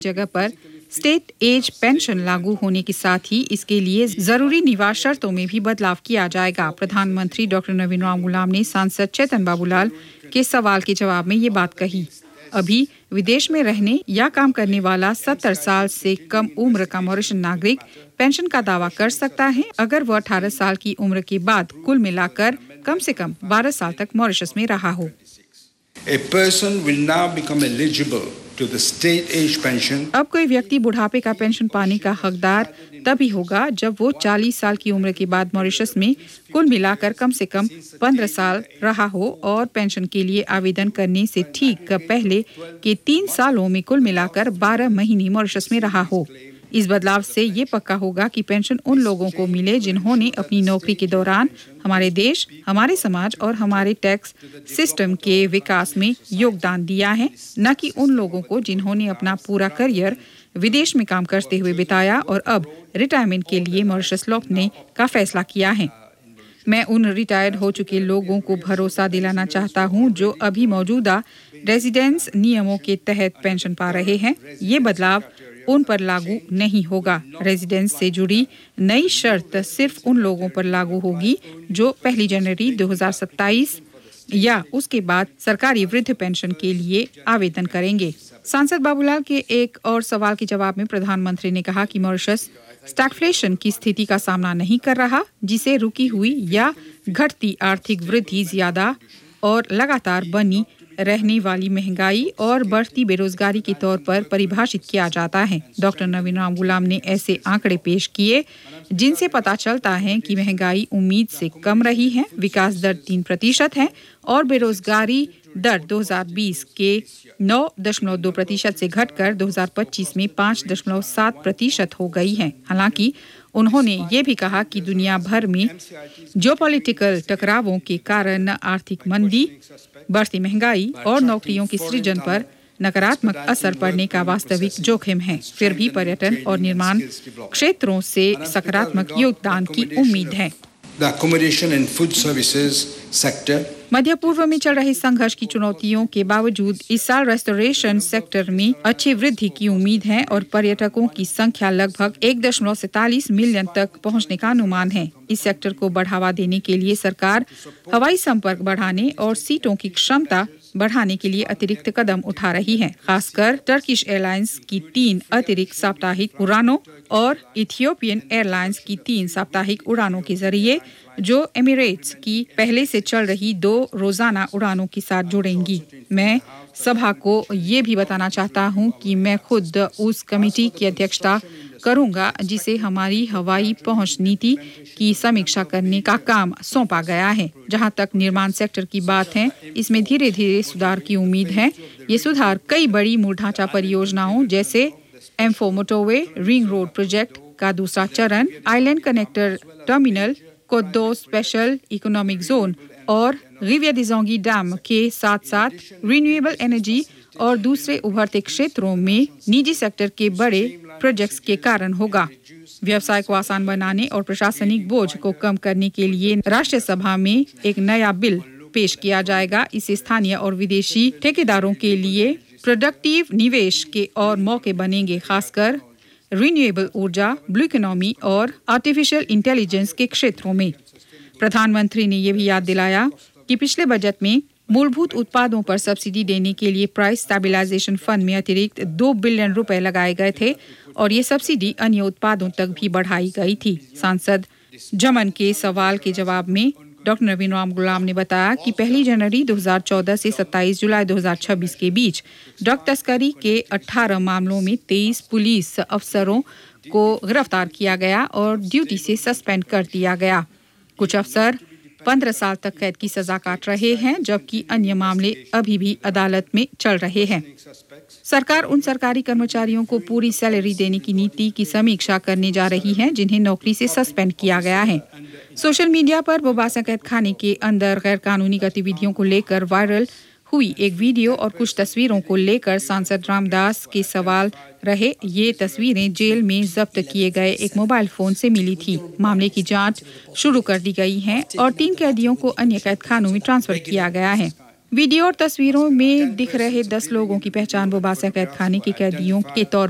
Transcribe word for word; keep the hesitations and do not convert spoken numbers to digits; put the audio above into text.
जगह पर state age pension लागू होने के साथ ही इसके लिए जरूरी निवास शर्तों में भी बदलाव किया जाएगा। प्रधानमंत्री डॉक्टर नवीन राम गुलाम ने सांसद चेतन बाबूलाल के सवाल के जवाब में ये बात कही। अभी विदेश में रहने या काम करने वाला सत्तर साल से कम उम्र का मॉरिशस नागरिक पेंशन का दावा कर सकता है अगर वो अठारह साल की उम्र के बाद कुल मिलाकर कम से कम बारह साल तक मॉरिशस में रहा हो। A person will now become eligible to the state age pension. अब कोई व्यक्ति बुढ़ापे का पेंशन पाने का हकदार तभी होगा जब वो चालीस साल की उम्र के बाद मॉरिशस में कुल मिलाकर कम से कम पंद्रह साल रहा हो और पेंशन के लिए आवेदन करने से ठीक पहले के तीन सालों में कुल मिलाकर बारह महीने मॉरिशस में रहा हो। इस बदलाव से ये पक्का होगा कि पेंशन उन लोगों को मिले जिन्होंने अपनी नौकरी के दौरान हमारे देश, हमारे समाज और हमारे टैक्स सिस्टम के विकास में योगदान दिया है, न कि उन लोगों को जिन्होंने अपना पूरा करियर विदेश में काम करते हुए बिताया और अब रिटायरमेंट के लिए मॉरिशस लौटने का फैसला किया है। मैं उन रिटायर्ड हो चुके लोगों को भरोसा दिलाना चाहता हूं जो अभी मौजूदा रेजिडेंस नियमों के तहत पेंशन पा रहे हैं। ये बदलाव उन पर लागू नहीं होगा। रेजिडेंस से जुड़ी नई शर्त सिर्फ उन लोगों पर लागू होगी जो पहली जनवरी दो हज़ार सत्ताईस या उसके बाद सरकारी वृद्ध पेंशन के लिए आवेदन करेंगे। सांसद बाबूलाल के एक और सवाल के जवाब में प्रधानमंत्री ने कहा कि मॉरिशस स्टैगफ्लेशन की स्थिति का सामना नहीं कर रहा, जिसे रुकी हुई या घटती आर्थिक वृद्धि, ज्यादा और लगातार बनी रहने वाली महंगाई और बढ़ती बेरोजगारी के तौर पर परिभाषित किया जाता है। डॉक्टर नवीन राम गुलाम ने ऐसे आंकड़े पेश किए जिनसे पता चलता है कि महंगाई उम्मीद से कम रही है, विकास दर तीन प्रतिशत है और बेरोजगारी दर दो हज़ार बीस के नौ दशमलव दो प्रतिशत से घटकर दो हज़ार पच्चीस में पाँच दशमलव सात प्रतिशत हो गई है। हालांकि उन्होंने ये भी कहा कि दुनिया भर में जियोपॉलिटिकल टकरावों के कारण आर्थिक मंदी, बढ़ती महंगाई और नौकरियों की सृजन पर नकारात्मक असर पड़ने का वास्तविक जोखिम है। फिर भी पर्यटन और निर्माण क्षेत्रों से सकारात्मक योगदान की उम्मीद है। The accommodation and food services sector. मध्य पूर्व में चल रहे संघर्ष की चुनौतियों के बावजूद इस साल रेस्टोरेशन सेक्टर में अच्छी वृद्धि की उम्मीद है और पर्यटकों की संख्या लगभग एक दशमलव सैंतालीस मिलियन तक पहुंचने का अनुमान है। इस सेक्टर को बढ़ावा देने के लिए सरकार हवाई संपर्क बढ़ाने और सीटों की क्षमता बढ़ाने के लिए अतिरिक्त कदम उठा रही है। खासकर टर्किश एयरलाइंस की तीन अतिरिक्त साप्ताहिक उड़ानों और इथियोपियन एयरलाइंस की तीन साप्ताहिक उड़ानों के जरिए जो एमिरेट्स की पहले से चल रही दो रोजाना उड़ानों के साथ जुड़ेंगी। मैं सभा को ये भी बताना चाहता हूँ कि मैं खुद उस कमेटी की अध्यक्षता करूंगा जिसे हमारी हवाई पहुंच नीति की समीक्षा करने का काम सौंपा गया है। जहां तक निर्माण सेक्टर की बात है, इसमें धीरे धीरे सुधार की उम्मीद है। ये सुधार कई बड़ी मूल ढांचा परियोजनाओं जैसे M four motorway ring road project का दूसरा चरण, आइलैंड कनेक्टर टर्मिनल, कोदो स्पेशल इकोनॉमिक जोन और रिविया दिजोंगी डैम के साथ साथ रिन्यूएबल एनर्जी और दूसरे उभरते क्षेत्रों में निजी सेक्टर के बड़े प्रोजेक्ट्स के कारण होगा। व्यवसाय को आसान बनाने और प्रशासनिक बोझ को कम करने के लिए राष्ट्रीय सभा में एक नया बिल पेश किया जाएगा। इससे स्थानीय और विदेशी ठेकेदारों के लिए प्रोडक्टिव निवेश के और मौके बनेंगे, खासकर रिन्यूएबल ऊर्जा, ब्लू इकोनॉमी और आर्टिफिशियल इंटेलिजेंस के क्षेत्रों में। प्रधानमंत्री ने यह भी याद दिलाया कि पिछले बजट में मूलभूत उत्पादों पर सब्सिडी देने के लिए प्राइस स्टेबलाइजेशन फंड में अतिरिक्त दो बिलियन रुपए लगाए गए थे और ये सब्सिडी अन्य उत्पादों तक भी बढ़ाई गई थी। सांसद जमन के सवाल के जवाब में डॉक्टर नवीन राम गुलाम ने बताया कि पहली जनवरी दो हज़ार चौदह से सत्ताईस जुलाई दो हज़ार छब्बीस के बीच ड्रग तस्करी के अठारह मामलों में तेईस पुलिस अफसरों को गिरफ्तार किया गया और ड्यूटी से सस्पेंड कर दिया गया। कुछ अफसर पंद्रह साल तक कैद की सजा काट रहे हैं, जबकि अन्य मामले अभी भी अदालत में चल रहे हैं। सरकार उन सरकारी कर्मचारियों को पूरी सैलरी देने की नीति की समीक्षा करने जा रही है जिन्हें नौकरी से सस्पेंड किया गया है। सोशल मीडिया पर बोबासा कैद खाने के अंदर गैर कानूनी गतिविधियों को लेकर वायरल हुई एक वीडियो और कुछ तस्वीरों को लेकर सांसद रामदास के सवाल रहे। ये तस्वीरें जेल में जब्त किए गए एक मोबाइल फोन से मिली थी। मामले की जांच शुरू कर दी गई है और तीन कैदियों को अन्य कैद खानों में ट्रांसफर किया गया है। वीडियो और तस्वीरों में दिख रहे दस लोगों की पहचान बोबासा कैद खाने के कैदियों के तौर